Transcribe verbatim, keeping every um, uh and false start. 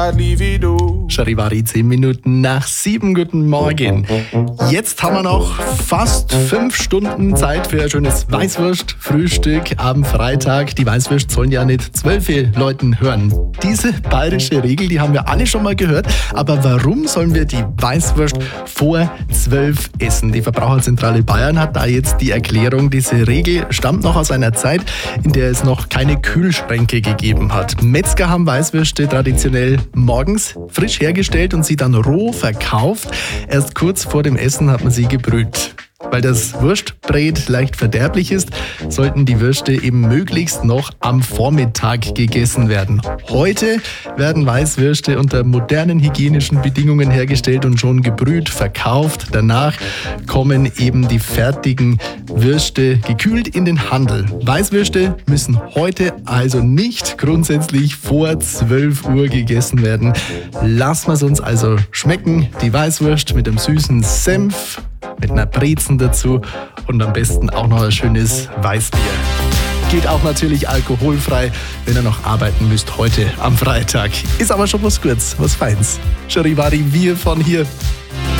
Charivari, zehn Minuten nach sieben. Guten Morgen. Jetzt haben wir noch fast fünf Stunden Zeit für ein schönes Weißwurst-Frühstück am Freitag. Die Weißwürst sollen ja nicht zwölf Leuten hören. Diese bayerische Regel, die haben wir alle schon mal gehört. Aber warum sollen wir die Weißwurst vor zwölf essen? Die Verbraucherzentrale Bayern hat da jetzt die Erklärung. Diese Regel stammt noch aus einer Zeit, in der es noch keine Kühlschränke gegeben hat. Metzger haben Weißwürste traditionell morgens frisch hergestellt und sie dann roh verkauft. Erst kurz vor dem Essen hat man sie gebrüht. Weil das Wurstbrät leicht verderblich ist, sollten die Würste eben möglichst noch am Vormittag gegessen werden. Heute werden Weißwürste unter modernen hygienischen Bedingungen hergestellt und schon gebrüht, verkauft. Danach kommen eben die fertigen Würste gekühlt in den Handel. Weißwürste müssen heute also nicht grundsätzlich vor zwölf Uhr gegessen werden. Lassen wir es uns also schmecken. Die Weißwurst mit einem süßen Senf, mit einer Brezen dazu und am besten auch noch ein schönes Weißbier. Geht auch natürlich alkoholfrei, wenn ihr noch arbeiten müsst heute am Freitag. Ist aber schon was Gutes, was Feins. Charivari, wir von hier.